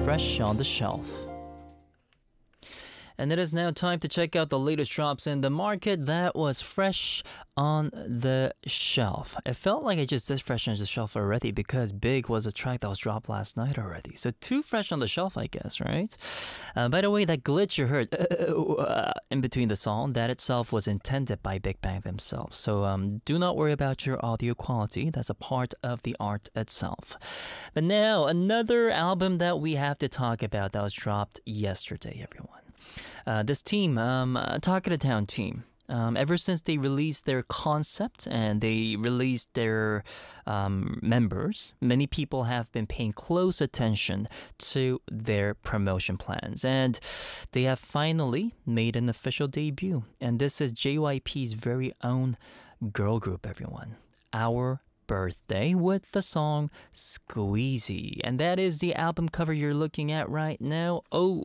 Fresh on the Shelf. And it is now time to check out the latest drops in the market. That was Fresh on the Shelf. It felt like I just said Fresh on the Shelf already because Big was a track that was dropped last night already. So too fresh on the shelf, I guess, right? By the way, that glitch you heard in between the song, that itself was intended by Big Bang themselves. So do not worry about your audio quality. That's a part of the art itself. But now, another album that we have to talk about that was dropped yesterday, everyone. This team, Talk of the Town team, ever since they released their concept and they released their members, many people have been paying close attention to their promotion plans. And they have finally made an official debut. And this is JYP's very own girl group, everyone. Our Birthday with the song Squeezy. And that is the album cover you're looking at right now.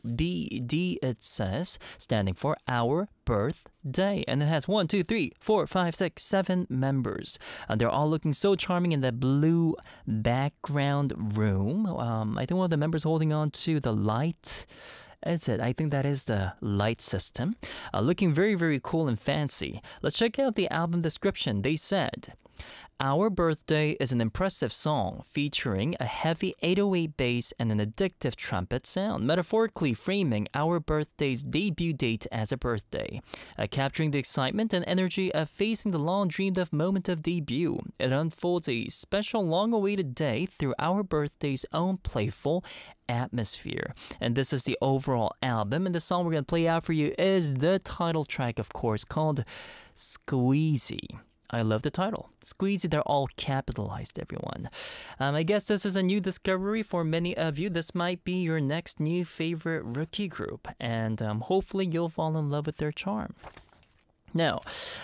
OBD, it says, standing for Our Birthday. And it has 1, 2, 3, 4, 5, 6, 7 members. They're all looking so charming in that blue background room. I think one of the members holding on to the light. Is it? I think that is the light system. Looking very, very cool and fancy. Let's check out the album description. They said, Our Birthday is an impressive song featuring a heavy 808 bass and an addictive trumpet sound, metaphorically framing Our Birthday's debut date as a birthday, capturing the excitement and energy of facing the long-dreamed-of moment of debut. It unfolds a special long-awaited day through Our Birthday's own playful atmosphere. And this is the overall album, and the song we're going to play out for you is the title track, of course, called Squeezy. I love the title. Squeezy, they're all capitalized, everyone. I guess this is a new discovery for many of you. This might be your next new favorite rookie group, and hopefully you'll fall in love with their charm. Now,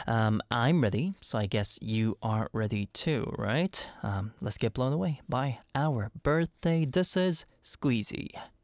I'm ready, so I guess you are ready too, right? Let's get blown away by Our Birthday. This is Squeezy.